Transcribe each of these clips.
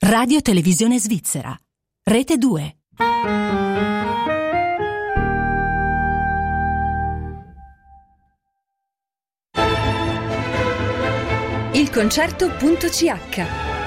Radio Televisione Svizzera. Rete 2. Il concerto.ch.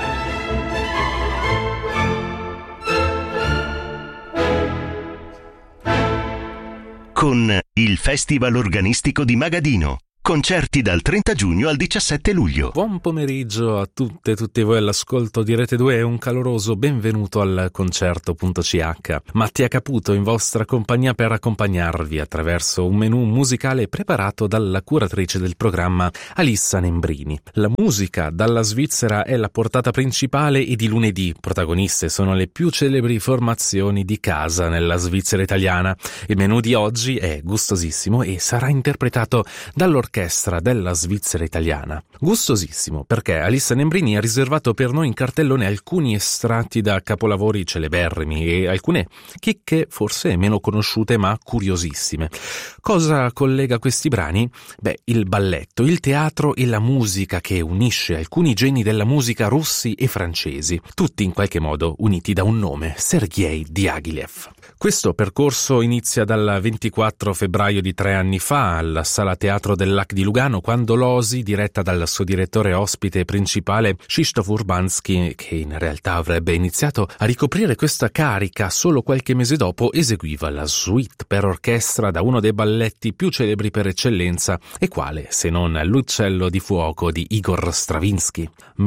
Con il Festival Organistico di Magadino. Concerti dal 30 giugno al 17 luglio. Buon pomeriggio a tutte e tutti voi all'ascolto di Rete 2 e un caloroso benvenuto al concerto.ch. Mattia Caputo in vostra compagnia per accompagnarvi attraverso un menù musicale preparato dalla curatrice del programma Alissa Nembrini. La musica dalla Svizzera è la portata principale e di lunedì protagoniste sono le più celebri formazioni di casa nella Svizzera italiana. Il menù di oggi è gustosissimo e sarà interpretato dall'orchestra della Svizzera italiana. Gustosissimo perché Alissa Nembrini ha riservato per noi in cartellone alcuni estratti da capolavori celeberrimi e alcune chicche forse meno conosciute ma curiosissime. Cosa collega questi brani? Il balletto, il teatro e la musica che unisce alcuni geni della musica russi e francesi, tutti in qualche modo uniti da un nome, Sergei Diaghilev. Questo percorso inizia dal 24 febbraio di 3 anni fa alla Sala Teatro del Lac di Lugano, quando l'Osi, diretta dal suo direttore ospite principale Krzysztof Urbanski, che in realtà avrebbe iniziato a ricoprire questa carica solo qualche mese dopo, eseguiva la suite per orchestra da uno dei balletti più celebri per eccellenza, e quale se non l'Uccello di fuoco di Igor Stravinsky.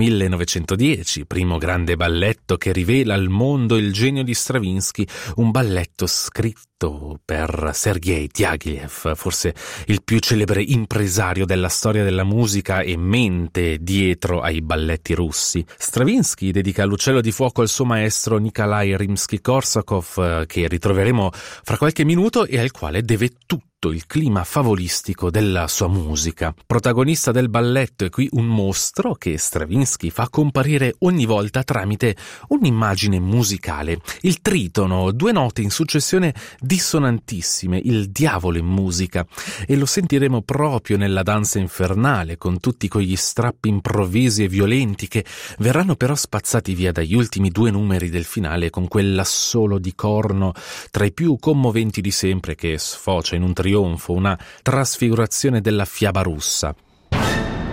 1910, primo grande balletto che rivela al mondo il genio di Stravinsky, un balletto scritto per Sergei Diaghilev, forse il più celebre impresario della storia della musica e mente dietro ai balletti russi. Stravinsky dedica l'Uccello di fuoco al suo maestro Nikolai Rimsky-Korsakov, che ritroveremo fra qualche minuto e al quale deve tutto il clima favolistico della sua musica. Protagonista del balletto è qui un mostro che Stravinsky fa comparire ogni volta tramite un'immagine musicale. Il tritono, 2 note in successione dissonantissime, il diavolo in musica, e lo sentiremo proprio nella danza infernale, con tutti quegli strappi improvvisi e violenti che verranno però spazzati via dagli ultimi 2 numeri del finale, con quell'assolo di corno tra i più commoventi di sempre che sfocia in un trionfo, una trasfigurazione della fiaba russa.